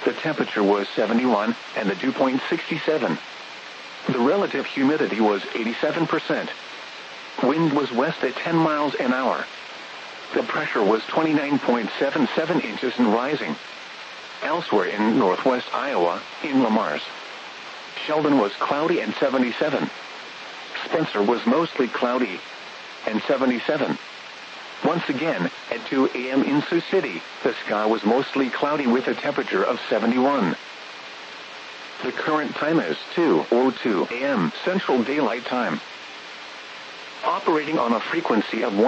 The temperature was 71 and the dew point 67. The relative humidity was 87%. Wind was west at 10 miles an hour. The pressure was 29.77 inches and rising. Elsewhere in northwest Iowa, in Le Mars, Sheldon was cloudy and 77. Spencer was mostly cloudy and 77. Once again, at 2 a.m. in Sioux City, the sky was mostly cloudy with a temperature of 71. The current time is 2:02 a.m. Central Daylight Time. Operating on a frequency of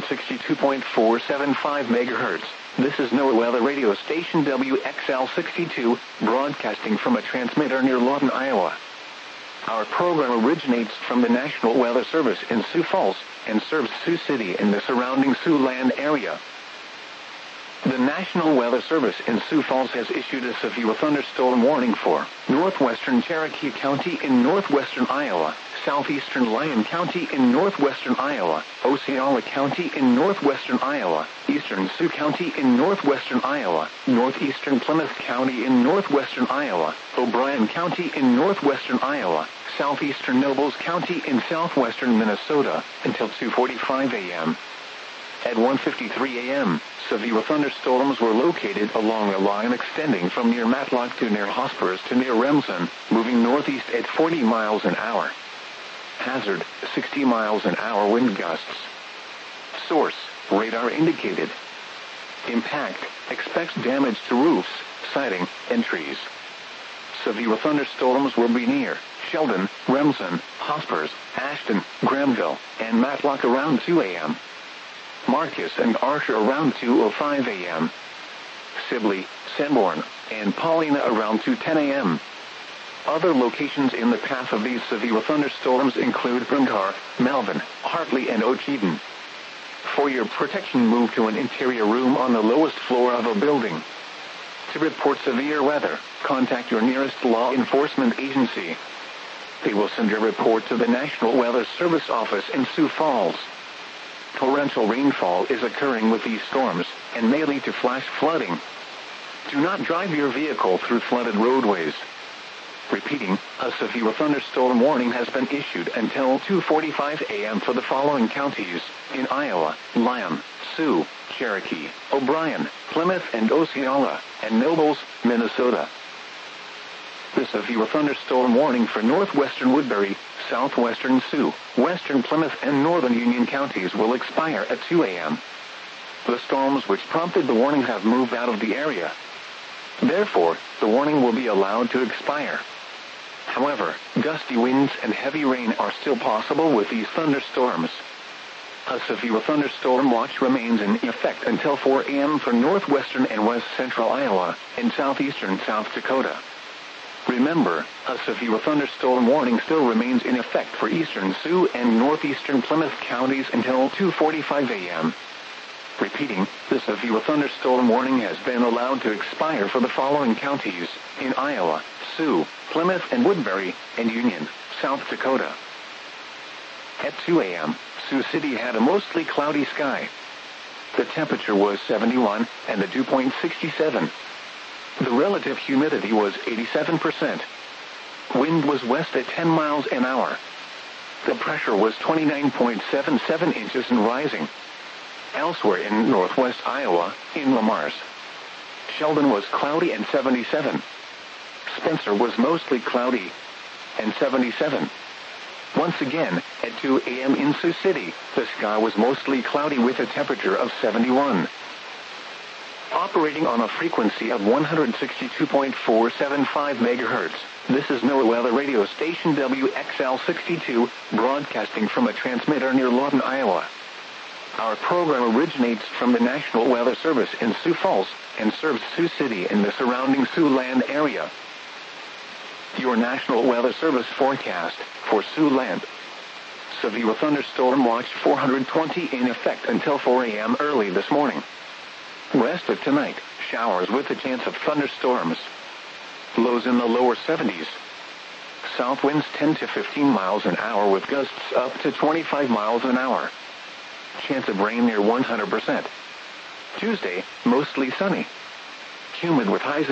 162.475 megahertz, this is NOAA Weather Radio Station WXL62, broadcasting from a transmitter near Lawton, Iowa. Our program originates from the National Weather Service in Sioux Falls and serves Sioux City and the surrounding Siouxland area. The National Weather Service in Sioux Falls has issued a severe thunderstorm warning for northwestern Cherokee County in northwestern Iowa, southeastern Lyon County in northwestern Iowa, Osceola County in northwestern Iowa, eastern Sioux County in northwestern Iowa, northeastern Plymouth County in northwestern Iowa, O'Brien County in northwestern Iowa, southeastern Nobles County in southwestern Minnesota, until 2:45 a.m. At 1:53 a.m., severe thunderstorms were located along a line extending from near Matlock to near Hospers to near Remsen, moving northeast at 40 miles an hour. Hazard, 60 miles an hour wind gusts. Source, radar indicated. Impact, expects damage to roofs, siding, and trees. Severe thunderstorms will be near Sheldon, Remsen, Hospers, Ashton, Granville, and Matlock around 2 a.m. Marcus and Archer around 2:05 a.m. Sibley, Sanborn, and Paulina around 2:10 a.m. Other locations in the path of these severe thunderstorms include Bringar, Melvin, Hartley, and Ocheyedan. For your protection, move to an interior room on the lowest floor of a building. To report severe weather, contact your nearest law enforcement agency. They will send your report to the National Weather Service office in Sioux Falls. Torrential rainfall is occurring with these storms and may lead to flash flooding. Do not drive your vehicle through flooded roadways. Repeating, a severe thunderstorm warning has been issued until 2:45 a.m. for the following counties in Iowa: Lyon, Sioux, Cherokee, O'Brien, Plymouth and Osceola, and Nobles, Minnesota. The severe thunderstorm warning for northwestern Woodbury, southwestern Sioux, western Plymouth and northern Union counties will expire at 2 a.m. The storms which prompted the warning have moved out of the area. Therefore, the warning will be allowed to expire. However, gusty winds and heavy rain are still possible with these thunderstorms. A severe thunderstorm watch remains in effect until 4 a.m. for northwestern and west central Iowa and southeastern South Dakota. Remember, a severe thunderstorm warning still remains in effect for eastern Sioux and northeastern Plymouth counties until 2:45 a.m. Repeating, the severe thunderstorm warning has been allowed to expire for the following counties in Iowa: Sioux, Plymouth and Woodbury, and Union, South Dakota. At 2 a.m., Sioux City had a mostly cloudy sky. The temperature was 71 and the dew point 67. The relative humidity was 87%. Wind was west at 10 miles an hour. The pressure was 29.77 inches and rising. Elsewhere in northwest Iowa, in Le Mars, Sheldon was cloudy and 77. Spencer was mostly cloudy and 77. Once again, at 2 a.m. in Sioux City, the sky was mostly cloudy with a temperature of 71. Operating on a frequency of 162.475 megahertz, this is NOAA Weather Radio Station WXL62, broadcasting from a transmitter near Lawton, Iowa. Our program originates from the National Weather Service in Sioux Falls and serves Sioux City and the surrounding Siouxland area. Your National Weather Service forecast for Siouxland. Severe thunderstorm watch 420 in effect until 4 a.m. early this morning. Rest of tonight, showers with a chance of thunderstorms. Lows in the lower 70s. South winds 10 to 15 miles an hour with gusts up to 25 miles an hour. Chance of rain near 100%. Tuesday, mostly sunny. Humid with highs